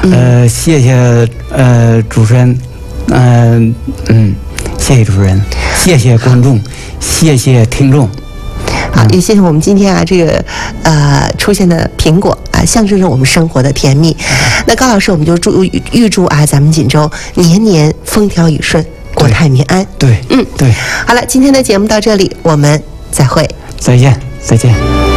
谢谢主持人，谢谢主持人，谢谢观众，谢谢听众。 好，也谢谢我们今天这个出现的苹果象征着我们生活的甜蜜。那高老师，我们就预祝咱们锦州年年风调雨顺，国泰民安。 对，对。 好了，今天的节目到这里，我们再会， 再见。